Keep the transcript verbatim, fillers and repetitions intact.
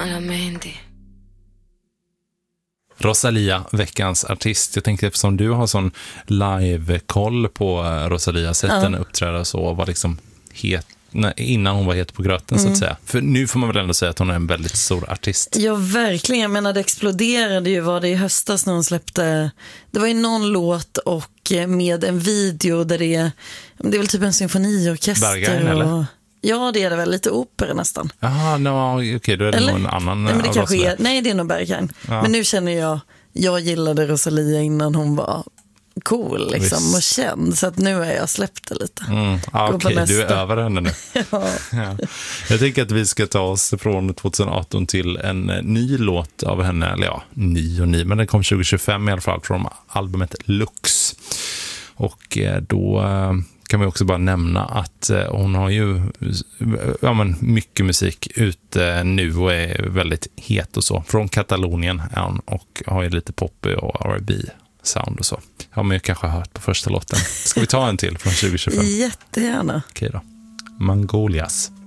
malamente. Rosalía, veckans artist. Jag tänkte eftersom du har sån live-koll på Rosalía, sett henne Ja. uppträda så var liksom het, nej, innan hon var het på gröten så att säga. För nu får man väl ändå säga att hon är en väldigt stor artist. Ja, verkligen. Jag menar, det exploderade ju, var det i höstas när hon släppte, det var ju någon låt och med en video där det är, det är väl typ en symfoniorkester. Berghain, eller? Och, ja, det är det väl, lite opera nästan. Jaha, no, okej, okay, då är det Eller? nog en annan. Nej, men det av kanske Rosalía. är, nej, det är nog Berghain. Ja. Men nu känner jag, jag gillade Rosalía innan hon var cool liksom, Visst. och känd, så att nu är jag släppt det lite. Mm. Ah, Gå på okej, du är nästa. över henne nu. Ja. Ja. Jag tänker att vi ska ta oss från tjugo arton till en eh, ny låt av henne, eller ja, ny och ny, men den kom tjugo tjugofem i alla fall från albumet Lux. Och eh, då eh, kan vi också bara nämna att eh, hon har ju ja, men mycket musik ute nu och är väldigt het och så. Från Katalonien är hon och har ju lite pop och R and B sound och så. Ja, men jag kanske har hört på första låten. Ska vi ta en till från tjugo tjugofem? Jättegärna. Okej då. Mangolias.